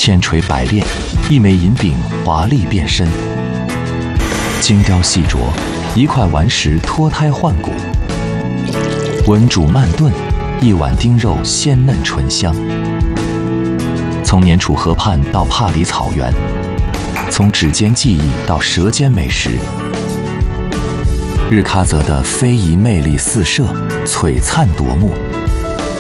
千锤百炼，一枚银饼华丽变身；精雕细琢，一块顽石脱胎换骨；温煮慢炖，一碗丁肉鲜嫩醇香。从年楚河畔到帕里草原，从指尖记忆到舌尖美食，日喀则的非遗魅力四射，璀璨夺目。